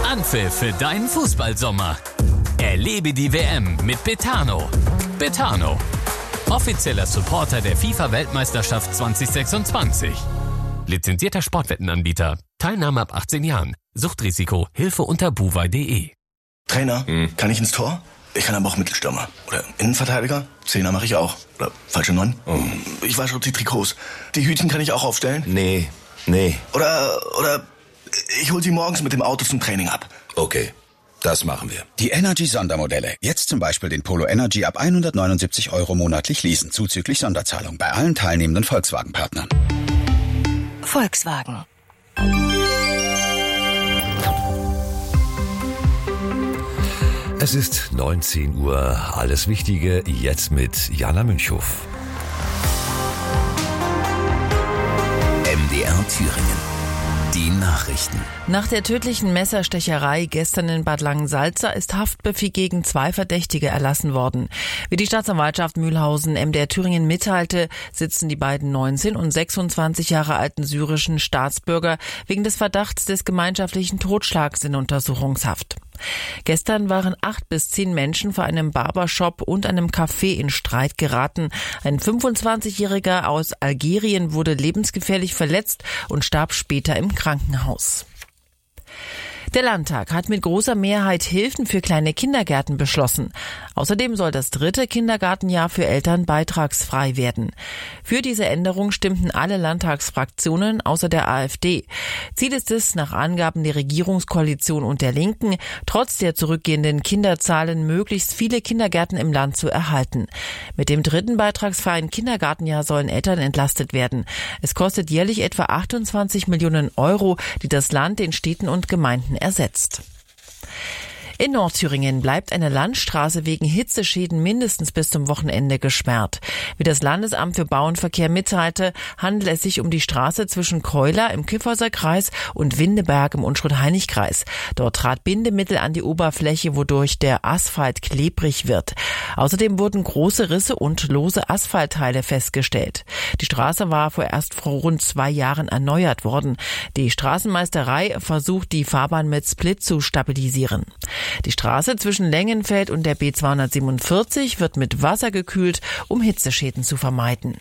Anpfiff für deinen Fußballsommer. Erlebe die WM mit Betano. Betano, offizieller Supporter der FIFA-Weltmeisterschaft 2026. Lizenzierter Sportwettenanbieter. Teilnahme ab 18 Jahren. Suchtrisiko. Hilfe unter buwei.de. Trainer, kann ich ins Tor? Ich kann aber auch Mittelstürmer. Oder Innenverteidiger? Zehner mache ich auch. Oder falsche 9? Ich wasche die Trikots. Die Hütchen kann ich auch aufstellen? Nee. Oder ich hol sie morgens mit dem Auto zum Training ab. Okay, das machen wir. Die Energy-Sondermodelle. Jetzt zum Beispiel den Polo Energy ab 179 € monatlich leasen, zuzüglich Sonderzahlung bei allen teilnehmenden Volkswagen-Partnern. Volkswagen. Es ist 19 Uhr. Alles Wichtige jetzt mit Jana Münchhoff. MDR Thüringen. Die Nachrichten. Nach der tödlichen Messerstecherei gestern in Bad Langensalza ist Haftbefehl gegen 2 Verdächtige erlassen worden. Wie die Staatsanwaltschaft Mühlhausen MDR Thüringen mitteilte, sitzen die beiden 19 und 26 Jahre alten syrischen Staatsbürger wegen des Verdachts des gemeinschaftlichen Totschlags in Untersuchungshaft. Gestern waren 8 bis 10 Menschen vor einem Barbershop und einem Café in Streit geraten. Ein 25-Jähriger aus Algerien wurde lebensgefährlich verletzt und starb später im Krankenhaus. Der Landtag hat mit großer Mehrheit Hilfen für kleine Kindergärten beschlossen. Außerdem soll das 3. Kindergartenjahr für Eltern beitragsfrei werden. Für diese Änderung stimmten alle Landtagsfraktionen außer der AfD. Ziel ist es, nach Angaben der Regierungskoalition und der Linken, trotz der zurückgehenden Kinderzahlen möglichst viele Kindergärten im Land zu erhalten. Mit dem 3. beitragsfreien Kindergartenjahr sollen Eltern entlastet werden. Es kostet jährlich etwa 28 Millionen €, die das Land den Städten und Gemeinden ersetzt. In Nordthüringen bleibt eine Landstraße wegen Hitzeschäden mindestens bis zum Wochenende gesperrt. Wie das Landesamt für Bau und Verkehr mitteilte, handelt es sich um die Straße zwischen Keuler im Kyffhäuser Kreis und Windeberg im Unstrut-Hainich-Kreis. Dort trat Bindemittel an die Oberfläche, wodurch der Asphalt klebrig wird. Außerdem wurden große Risse und lose Asphaltteile festgestellt. Die Straße war vorerst vor rund 2 Jahren erneuert worden. Die Straßenmeisterei versucht, die Fahrbahn mit Split zu stabilisieren. Die Straße zwischen Lengenfeld und der B247 wird mit Wasser gekühlt, um Hitzeschäden zu vermeiden.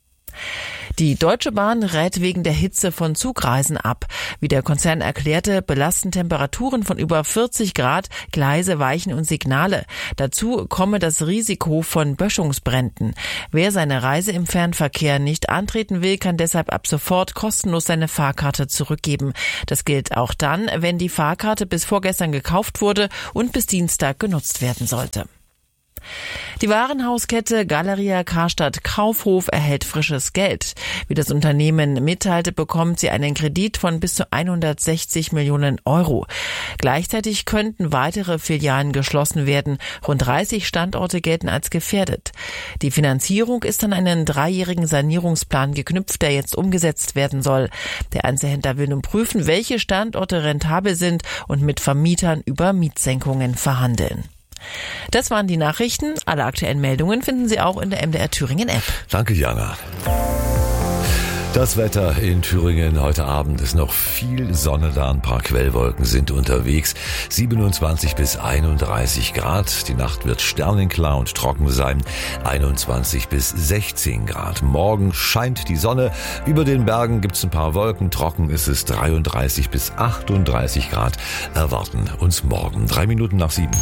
Die Deutsche Bahn rät wegen der Hitze von Zugreisen ab. Wie der Konzern erklärte, belasten Temperaturen von über 40 Grad Gleise, Weichen und Signale. Dazu komme das Risiko von Böschungsbränden. Wer seine Reise im Fernverkehr nicht antreten will, kann deshalb ab sofort kostenlos seine Fahrkarte zurückgeben. Das gilt auch dann, wenn die Fahrkarte bis vorgestern gekauft wurde und bis Dienstag genutzt werden sollte. Die Warenhauskette Galeria Karstadt Kaufhof erhält frisches Geld. Wie das Unternehmen mitteilte, bekommt sie einen Kredit von bis zu 160 Millionen €. Gleichzeitig könnten weitere Filialen geschlossen werden. Rund 30 Standorte gelten als gefährdet. Die Finanzierung ist an einen 3-jährigen Sanierungsplan geknüpft, der jetzt umgesetzt werden soll. Der Einzelhändler will nun prüfen, welche Standorte rentabel sind und mit Vermietern über Mietsenkungen verhandeln. Das waren die Nachrichten. Alle aktuellen Meldungen finden Sie auch in der MDR Thüringen App. Danke, Jana. Das Wetter in Thüringen heute Abend ist noch viel Sonne da, ein paar Quellwolken sind unterwegs. 27 bis 31 Grad. Die Nacht wird sternenklar und trocken sein. 21 bis 16 Grad. Morgen scheint die Sonne. Über den Bergen gibt's ein paar Wolken. Trocken ist es 33 bis 38 Grad. Erwarten uns morgen. 3 Minuten nach 7.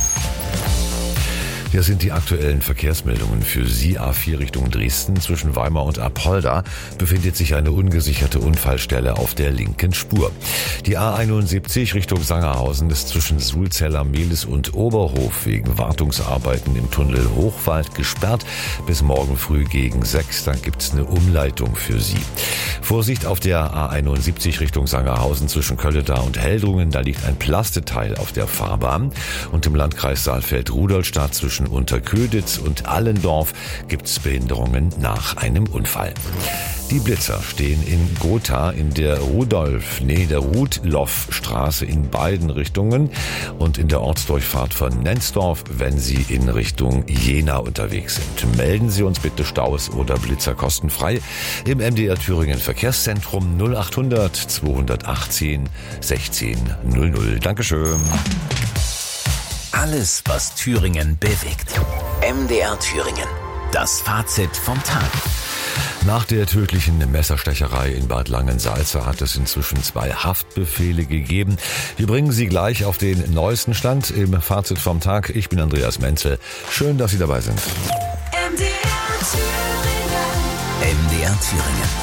Hier sind die aktuellen Verkehrsmeldungen für Sie. A4 Richtung Dresden. Zwischen Weimar und Apolda befindet sich eine ungesicherte Unfallstelle auf der linken Spur. Die A71 Richtung Sangerhausen ist zwischen Sulzeller, Mehlis und Oberhof wegen Wartungsarbeiten im Tunnel Hochwald gesperrt. Bis morgen früh gegen 6. Dann gibt's eine Umleitung für Sie. Vorsicht auf der A71 Richtung Sangerhausen zwischen Kölleda und Heldrungen. Da liegt ein Plasteteil auf der Fahrbahn. Und im Landkreis Saalfeld-Rudolstadt zwischen zwischen Unterköditz und Allendorf gibt es Behinderungen nach einem Unfall. Die Blitzer stehen in Gotha in der Rudloffstraße in beiden Richtungen und in der Ortsdurchfahrt von Nenzdorf, wenn Sie in Richtung Jena unterwegs sind. Melden Sie uns bitte Staus oder Blitzer kostenfrei im MDR Thüringen Verkehrszentrum 0800 218 16 00. Dankeschön. Alles, was Thüringen bewegt. MDR Thüringen. Das Fazit vom Tag. Nach der tödlichen Messerstecherei in Bad Langensalza hat es inzwischen 2 Haftbefehle gegeben. Wir bringen Sie gleich auf den neuesten Stand im Fazit vom Tag. Ich bin Andreas Menzel. Schön, dass Sie dabei sind. MDR Thüringen. MDR Thüringen.